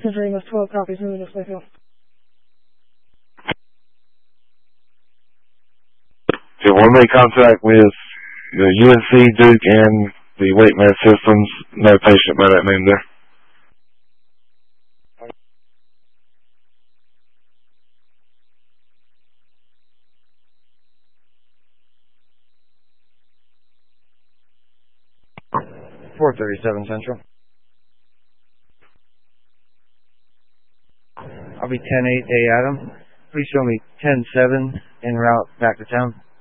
Central English 12 copies, moving to Springfield. Okay, we'll make contact with the UNC, Duke, and the Wake Med Systems. No patient by that name there. .437 Central. I'll be 10-8 A Adam. Please show me 10-7 en route back to town.